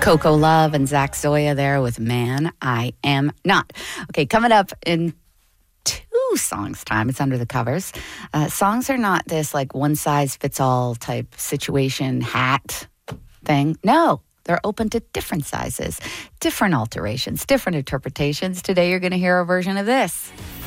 Coco Love and Zach Zoya there with Man, I Am Not. Okay, coming up in 2 songs time, it's Under the Covers. Songs are not this like one-size-fits-all type situation, hat thing. No, they're open to different sizes, different alterations, different interpretations. Today you're going to hear a version of this.